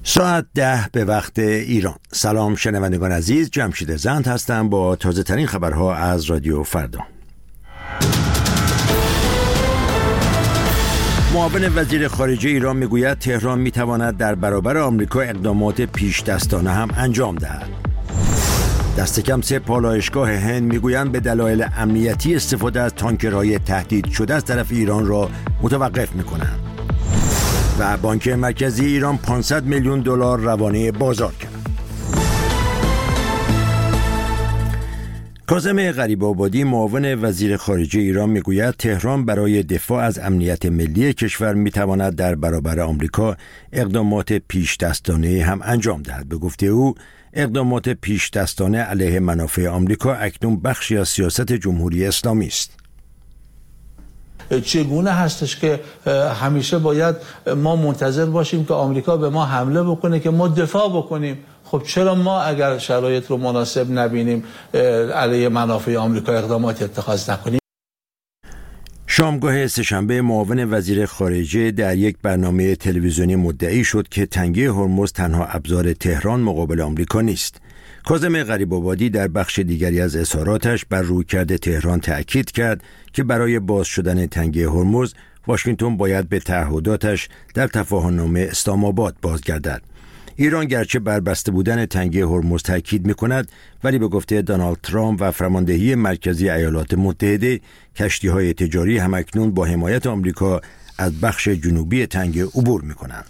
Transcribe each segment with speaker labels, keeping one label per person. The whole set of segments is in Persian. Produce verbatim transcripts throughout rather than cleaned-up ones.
Speaker 1: ساعت ده به وقت ایران. سلام شنوندگان عزیز، جمشید زند هستم با تازه ترین خبرها از رادیو فردا. معاون وزیر خارجه ایران میگوید تهران میتواند در برابر آمریکا اقدامات پیش دستانه هم انجام دهد. دست کم سه پالایشگاه هند میگویند به دلایل امنیتی استفاده از تانکرهای تهدید شده از طرف ایران را متوقف میکنند. و بانک مرکزی ایران پانصد میلیون دلار روانه بازار کرد. کاظم غریب‌آبادی معاون وزیر خارجه ایران میگوید تهران برای دفاع از امنیت ملی کشور میتواند در برابر آمریکا اقدامات پیش دستانه هم انجام دهد. به گفته او اقدامات پیش دستانه علیه منافع آمریکا اکنون بخشی از سیاست جمهوری اسلامی است.
Speaker 2: چگونه هستش که همیشه باید ما منتظر باشیم که آمریکا به ما حمله بکنه که ما دفاع بکنیم؟ خب چرا ما اگر شرایط رو مناسب نبینیم علیه منافع آمریکا اقدامات اتخاذ نکنیم؟
Speaker 1: شامگاه سه‌شنبه معاون وزیر خارجه در یک برنامه تلویزیونی مدعی شد که تنگه هرمز تنها ابزار تهران مقابل آمریکا نیست. کاظم غریب‌آبادی در بخش دیگری از اظهاراتش بر رویکرد تهران تأکید کرد که برای باز شدن تنگه هرمز واشنگتن باید به تعهداتش در تفاهم‌نامه اسلام آباد بازگردد. ایران گرچه بر بسته بودن تنگه هرمز تأکید می‌کند، ولی به گفته دونالد ترامپ و فرماندهی مرکزی ایالات متحده کشتی‌های تجاری همکنون با حمایت آمریکا از بخش جنوبی تنگه عبور می‌کنند.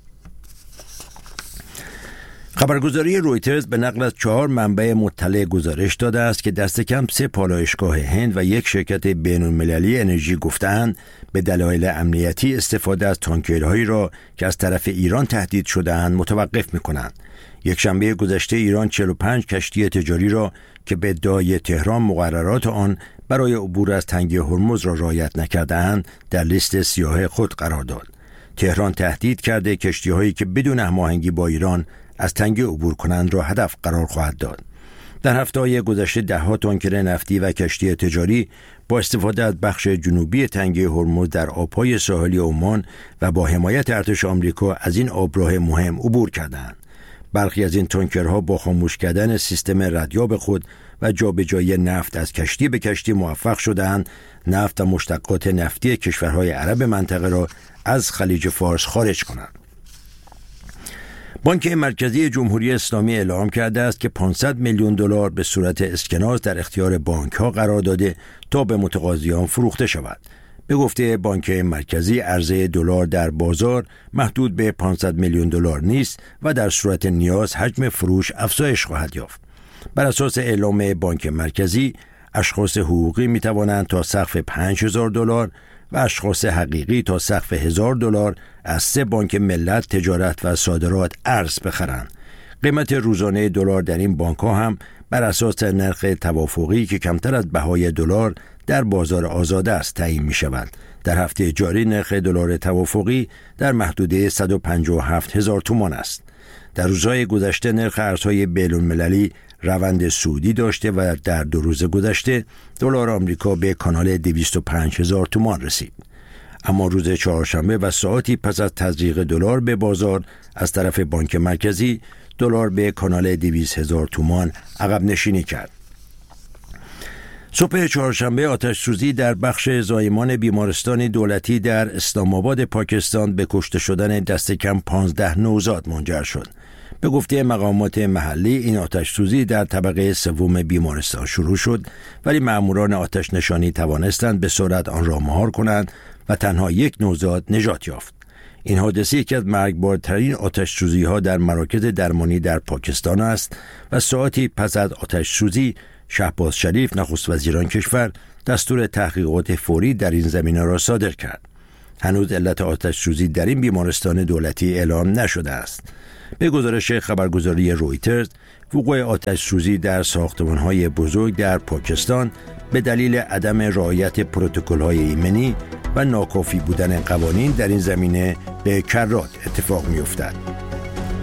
Speaker 1: خبرگزاری رویترز به نقل از چهار منبع مطلع گزارش داده است که دست کم سه پالایشگاه هند و یک شرکت بین‌المللی انرژی گفتند به دلایل امنیتی استفاده از تانکرهایی را که از طرف ایران تهدید شده‌اند متوقف می‌کنند. یک شنبه گذشته ایران چهل و پنج کشتی تجاری را که به ادعای تهران مقررات آن برای عبور از تنگه هرمز را رعایت نکرده‌اند در لیست سیاه خود قرار داد. تهران تهدید کرده کشتی‌هایی که بدون هماهنگی با ایران از تنگه عبور کنند را هدف قرار خواهد داد. در هفته‌های گذشته ده‌ها تانکر نفتی و کشتی تجاری با استفاده از بخش جنوبی تنگه هرمز در آب‌های ساحلی عمان و با حمایت ارتش آمریکا از این آبراه مهم عبور کردند. برخی از این تانکرها با خاموش کردن سیستم ردیاب خود و جابجایی نفت از کشتی به کشتی موفق شدند نفت و مشتقات نفتی کشورهای عرب منطقه را از خلیج فارس خارج کنند. بانک مرکزی جمهوری اسلامی اعلام کرده است که پانصد میلیون دلار به صورت اسکناس در اختیار بانک‌ها قرار داده تا به متقاضیان فروخته شود. به گفته بانک مرکزی عرضه دلار در بازار محدود به پانصد میلیون دلار نیست و در صورت نیاز حجم فروش افزایش خواهد یافت. بر اساس اعلام بانک مرکزی اشخاص حقوقی می توانند تا سقف پنج هزار دلار و اشخاص حقیقی تا سقف هزار دلار از سه بانک ملت، تجارت و صادرات ارز بخرند. قیمت روزانه دلار در این بانک‌ها هم بر اساس نرخ توافقی که کمتر از بهای دلار در بازار آزاد است تعیین می‌شود. در هفته جاری نرخ دلار توافقی در محدوده صد و پنجاه و هفت هزار تومان است. در روزهای گذشته نرخ ارزهای بین‌المللی روند صعودی داشته و در دو روز گذشته دلار آمریکا به کانال دویست و پنج هزار تومان رسید. اما روز چهارشنبه و ساعتی پس از تزریق دلار به بازار از طرف بانک مرکزی دلار به کانال دویست هزار تومان عقب نشینی کرد. صبح چهارشنبه آتش سوزی در بخش زایمان بیمارستان دولتی در اسلام آباد پاکستان به کشته شدن دست کم پانزده نوزاد منجر شد. به گفته مقامات محلی این آتش سوزی در طبقه سوم بیمارستان شروع شد، ولی مأموران آتش نشانی توانستند به سرعت آن را مهار کنند و تنها یک نوزاد نجات یافت. این حادثه یکی از مرگبارترین آتش سوزی ها در مراکز درمانی در پاکستان است و ساعتی پس از آتش سوزی شهباز شریف نخست وزیر آن کشور دستور تحقیقات فوری در این زمینه را صادر کرد. هنوز علت آتش سوزی در این بیمارستان دولتی اعلام نشده است. به گزارش خبرگزاری رویترز، وقوع آتش سوزی در ساختمان‌های بزرگ در پاکستان به دلیل عدم رعایت پروتکل‌های ایمنی و ناکافی بودن قوانین در این زمینه به کرات اتفاق می‌افتد.